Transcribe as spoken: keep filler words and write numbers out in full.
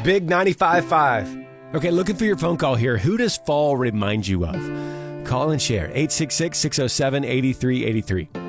Big ninety-five point five. Okay, looking for your phone call here. Who does fall remind you of? Call and share. eight six six, six oh seven, eight three eight three.